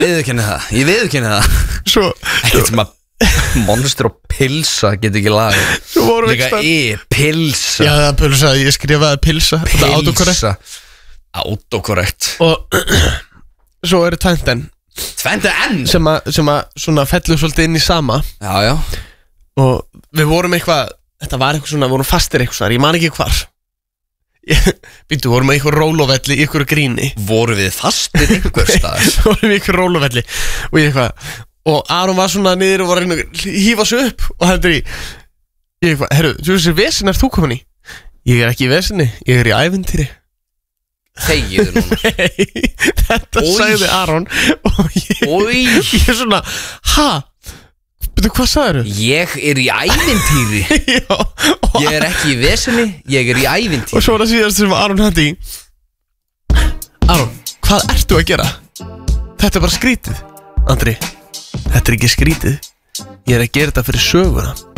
Viðurkenni það, ég viðurkenni það. Svo Ekkert sem að Monster og pilsa get ekki lag. Svo vorum við Líka pilsa. Já, það er pilsa, ég skrifaði pilsa. Það er autokorrekt. Autokorrekt. Og svo eru tventen sem að svona fellur svolítið inn í sama. Já. Og við vorum eitthvað, þetta var eitthvað svona, við vorum fastir eitthvað, ég man ekki hvar. Býttu, vorum við eitthvað rólovelli í eitthvað gríni. Vorum við fastir einhver staðar? Vorum við eitthvað rólovelli og ég eitthvað, og Aron var svona niður og var að hífa sig upp og heldur ég eitthvað, herru, þú veist, vesen er þú komin í? Ég er ekki í vesinni, ég er í ævintýri. Þegiðu núna. Nei, þetta sagði Aron og ég er svona, ha? Betur, hvað sagðirðu? Ég er í ævintýri. Já. Ég er ekki í vesinni, ég er í ævintýri. Og svo var það síðast sem Aron hætti í Aron, hvað ertu að gera? Þetta er bara skrítið. Andri, þetta er ekki skrítið. Ég er að gera þetta fyrir söguna.